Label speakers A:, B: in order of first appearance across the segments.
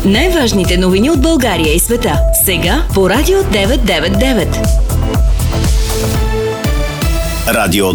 A: Най-важните новини от България и света. Сега по Радио 999.
B: Радио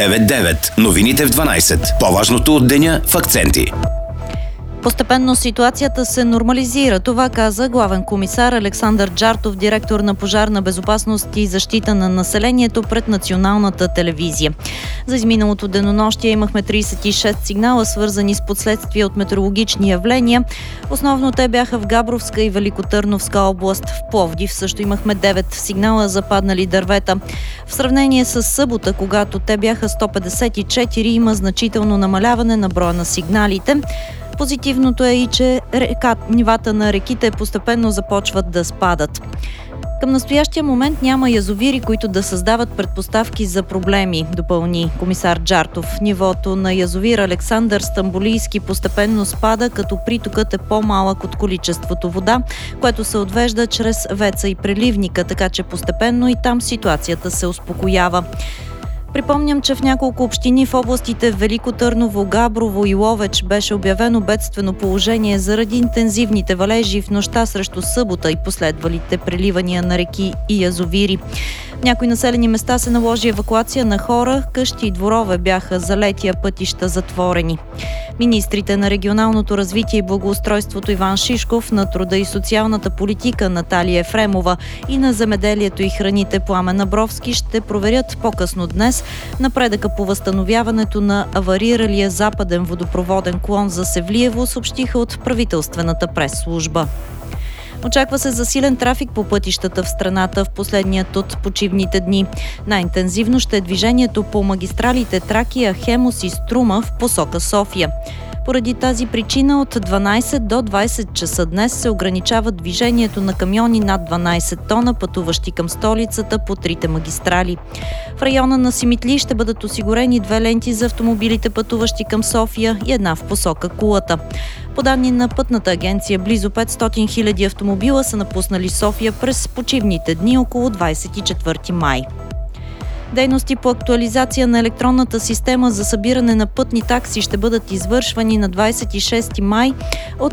B: 999. Новините в 12. По-важното от деня в акценти.
C: Постепенно ситуацията се нормализира. Това каза главен комисар Александър Джартов, директор на Пожарна безопасност и защита на населението пред Националната телевизия. За изминалото денонощие имахме 36 сигнала, свързани с последствия от метеорологични явления. Основно те бяха в Габровска и Великотърновска област. В Пловдив също имахме 9 сигнала за паднали дървета. В сравнение с събота, когато те бяха 154, има значително намаляване на броя на сигналите. Позитивното е и, че нивата на реките постепенно започват да спадат. Към настоящия момент няма язовири, които да създават предпоставки за проблеми, допълни комисар Джартов. Нивото на язовир Александър Стамболийски постепенно спада, като притокът е по-малък от количеството вода, което се отвежда чрез ВЕЦ-а и преливника, така че постепенно и там ситуацията се успокоява. Припомням, че в няколко общини в областите Велико Търново, Габрово и Ловеч беше обявено бедствено положение заради интензивните валежи в нощта срещу събота и последвалите преливания на реки и язовири. В някои населени места се наложи евакуация на хора, къщи и дворове бяха залети, а пътища затворени. Министрите на регионалното развитие и благоустройството Иван Шишков, на труда и социалната политика Наталия Ефремова и на земеделието и храните Пламен Абровски ще проверят по-късно днес напредъка по възстановяването на авариралия западен водопроводен клон за Севлиево, съобщиха от правителствената пресслужба. Очаква се засилен трафик по пътищата в страната в последният от почивните дни. Най-интензивно ще е движението по магистралите Тракия, Хемус и Струма в посока София. Поради тази причина от 12 до 20 часа днес се ограничава движението на камиони над 12 тона, пътуващи към столицата по трите магистрали. В района на Симитли ще бъдат осигурени 2 ленти за автомобилите, пътуващи към София, и една в посока Кулата. По данни на Пътната агенция, близо 500 000 автомобила са напуснали София през почивните дни около 24 май. Дейности по актуализация на електронната система за събиране на пътни такси ще бъдат извършвани на 26 май от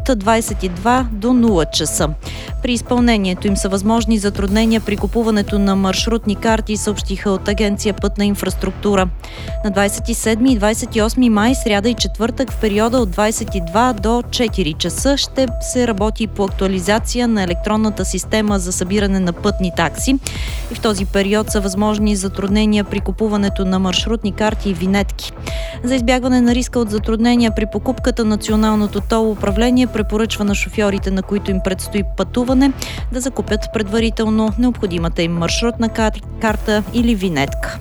C: 22 до 0 часа. При изпълнението им са възможни затруднения при купуването на маршрутни карти, съобщиха от Агенция Пътна инфраструктура. На 27 и 28 май, сряда и четвъртък, в периода от 22 до 4 часа ще се работи по актуализация на електронната система за събиране на пътни такси. И в този период са възможни затруднения при купуването на маршрутни карти и винетки. За избягване на риска от затруднения при покупката, Националното тол управление препоръчва на шофьорите, на които им предстои пътуване, да закупят предварително необходимата им маршрутна карта или винетка.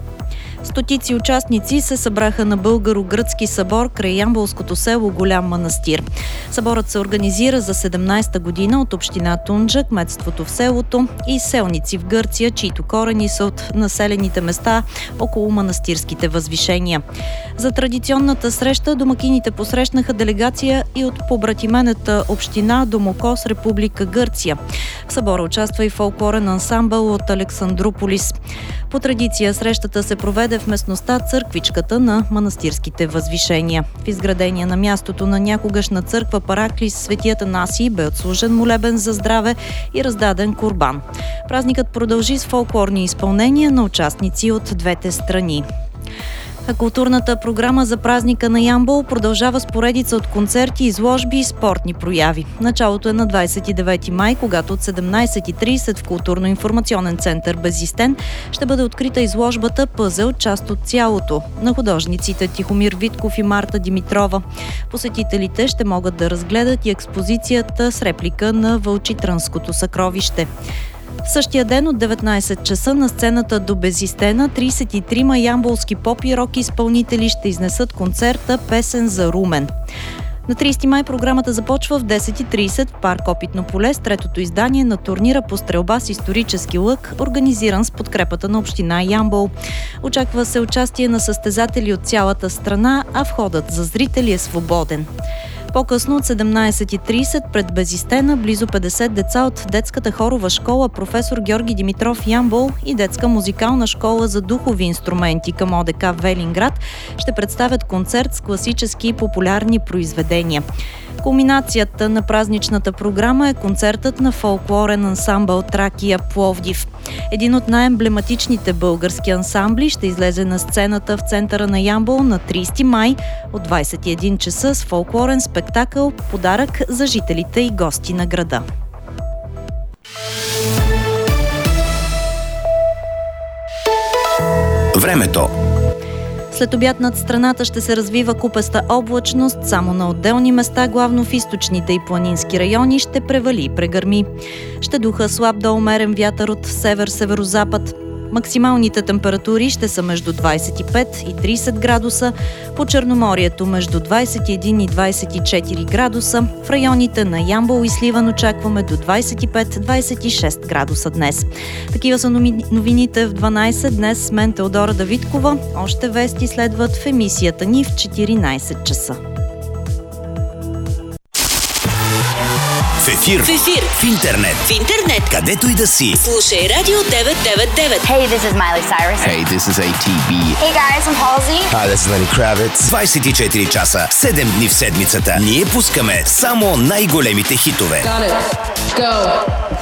C: Стотици участници се събраха на българо-гръцки събор край ямболското село Голям Манастир. Съборът се организира за 17-та година от община Тунджа, кметството в селото и селници в Гърция, чието корени са от населените места около манастирските възвишения. За традиционната среща домакините посрещнаха делегация и от побратимената община Домокос, Република Гърция. В събора участва и фолклорен ансамбъл от Александрополис. По традиция срещата се проведе в местността Църквичката на манастирските възвишения. В изградения на мястото на някогашна църква Параклис Свети Атанасий бе отслужен молебен за здраве и раздаден курбан. Празникът продължи с фолклорни изпълнения на участници от двете страни. А културната програма за празника на Ямбол продължава с поредица от концерти, изложби и спортни прояви. Началото е на 29 май, когато от 17:30 в Културно-информационен център Безистен ще бъде открита изложбата «Пъзел, част от цялото» на художниците Тихомир Витков и Марта Димитрова. Посетителите ще могат да разгледат и експозицията с реплика на Вълчитранското съкровище. В същия ден от 19 часа на сцената до Безистена 33 ямболски поп и рок изпълнители ще изнесат концерта «Песен за Румен». На 30 май програмата започва в 10:30 в парк Опитно поле с третото издание на турнира по стрелба с исторически лък, организиран с подкрепата на община Ямбол. Очаква се участие на състезатели от цялата страна, а входът за зрители е свободен. По-късно от 17:30 пред Безистена близо 50 деца от детската хорова школа професор Георги Димитров Ямбол и детска музикална школа за духови инструменти към ОДК Велинград ще представят концерт с класически и популярни произведения. Кулминацията на празничната програма е концертът на фолклорен ансамбъл Тракия Пловдив. Един от най-емблематичните български ансамбли ще излезе на сцената в центъра на Ямбол на 30 май от 21 часа с фолклорен спектакъл «Подарък за жителите и гости на града».
B: Времето.
C: След обяд над страната ще се развива купеста облачност, само на отделни места, главно в източните и планински райони, ще превали и прегърми. Ще духа слаб до умерен вятър от север-северозапад. Максималните температури ще са между 25 и 30 градуса, по Черноморието между 21 и 24 градуса, в районите на Ямбол и Сливан очакваме до 25-26 градуса днес. Такива са новините в 12 днес с мен Теодора Давидкова. Още вести следват в емисията ни в 14 часа.
B: В ефир. В интернет. Където и да си.
A: Слушай Радио 999.
D: Hey, this is Miley Cyrus.
E: Hey, this is ATB.
D: Hey guys, I'm Halsey.
E: Hi, this is Lenny Kravitz.
B: 24 часа, 7 дни в седмицата. Ние пускаме само най-големите хитове.
F: Got it. Go.